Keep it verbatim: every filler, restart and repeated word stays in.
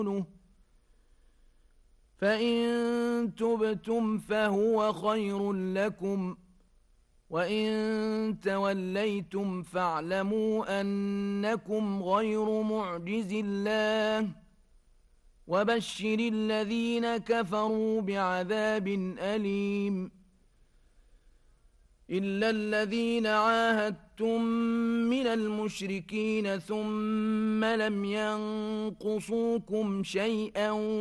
فإن تبتم فهو خير لكم، وإن توليتم فاعلموا أنكم غير معجز الله، وبشر الذين كفروا بعذاب أليم. إلا الذين عاهدتم من المشركين ثم لم ينقصوكم شيئا